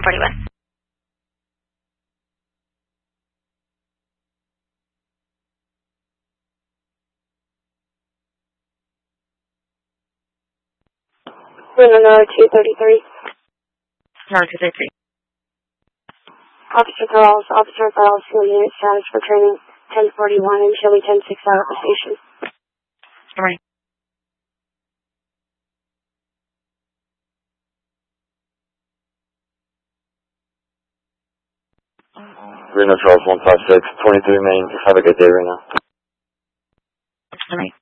141. No, 233. No, 233. Officer Corrales, full unit status for training 1041 and Chili 106 out of the station. Good morning. Reno Charles 156, 23 Main. Have a good day, Reno. Good night.